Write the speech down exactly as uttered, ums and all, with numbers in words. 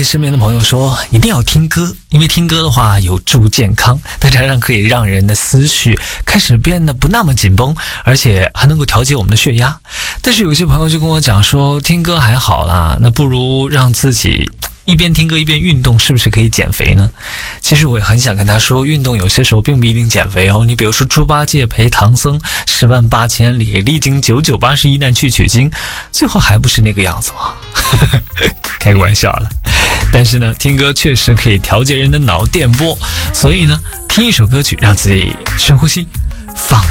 些身边的朋友说，一定要听歌，因为听歌的话有助健康，再加上可以让人的思绪开始变得不那么紧绷，而且还能够调节我们的血压。但是有些朋友就跟我讲说，听歌还好啦，那不如让自己一边听歌一边运动，是不是可以减肥呢？其实我也很想跟他说，运动有些时候并不一定减肥哦。你比如说猪八戒陪唐僧十万八千里，历经九九八十一难去取经，最后还不是那个样子吗？开个玩笑了。但是呢，听歌确实可以调节人的脑电波，所以呢，听一首歌曲让自己深呼吸，放